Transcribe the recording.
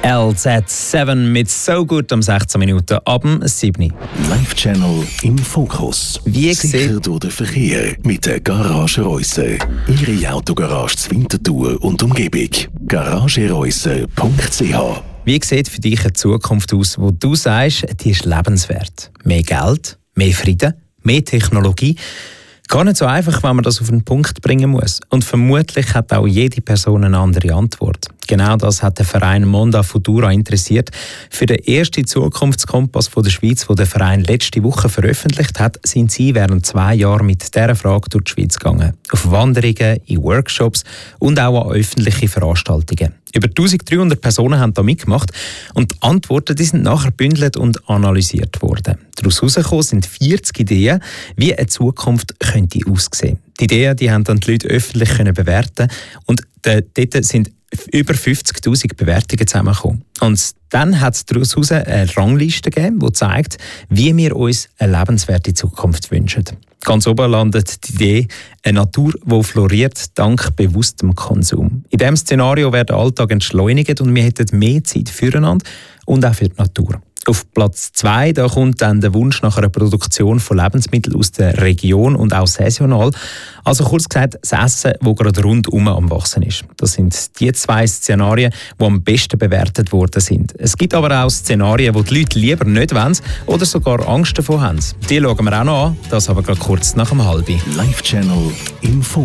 LZ7 mit «So Good» um 16 Minuten ab dem 7. Live-Channel im Fokus. Wie Sicher durch den Verkehr mit der Garage Reusser. Ihre Autogarage zur Winterthur und Umgebung. garagereusser.ch. Wie sieht für dich eine Zukunft aus, wo du sagst, die ist lebenswert? Mehr Geld, mehr Frieden, mehr Technologie? Gar nicht so einfach, wenn man das auf den Punkt bringen muss. Und vermutlich hat auch jede Person eine andere Antwort. Genau das hat der Verein Monda Futura interessiert. Für den ersten Zukunftskompass der Schweiz, den der Verein letzte Woche veröffentlicht hat, sind sie während 2 Jahren mit dieser Frage durch die Schweiz gegangen. Auf Wanderungen, in Workshops und auch an öffentliche Veranstaltungen. Über 1300 Personen haben da mitgemacht und die Antworten sind nachher gebündelt und analysiert worden. Daraus herausgekommen sind 40 Ideen, wie eine Zukunft könnte aussehen. Die Ideen die haben dann die Leute öffentlich bewerten und dort sind über 50'000 Bewertungen zusammengekommen. Und dann hat es daraus eine Rangliste gegeben, die zeigt, wie wir uns eine lebenswerte Zukunft wünschen. Ganz oben landet die Idee, eine Natur, die floriert dank bewusstem Konsum. In diesem Szenario wäre der Alltag entschleunigt und wir hätten mehr Zeit füreinander und auch für die Natur. Auf Platz 2 da kommt dann der Wunsch nach einer Produktion von Lebensmitteln aus der Region und auch saisonal. Also kurz gesagt, das Essen, das gerade rundum am Wachsen ist. Das sind die 2 Szenarien, die am besten bewertet worden sind. Es gibt aber auch Szenarien, die die Leute lieber nicht wollen oder sogar Angst davor haben. Die schauen wir auch noch an, das aber gerade kurz nach dem 12:30. Live-Channel im Fokus.